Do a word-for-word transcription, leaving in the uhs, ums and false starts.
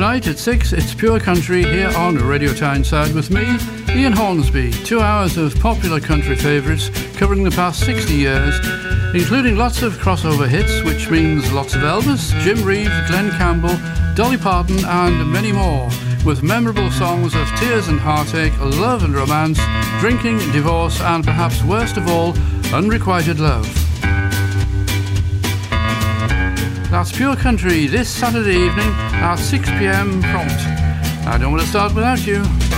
Tonight at six, it's Pure Country here on Radio Tyneside with me, Ian Hornsby. Two hours of popular country favourites covering the past sixty years, including lots of crossover hits, which means lots of Elvis, Jim Reeves, Glenn Campbell, Dolly Parton and many more, with memorable songs of tears and heartache, love and romance, drinking, divorce and perhaps worst of all, unrequited love. That's Pure Country this Saturday evening at six p m prompt. I don't want to start without you.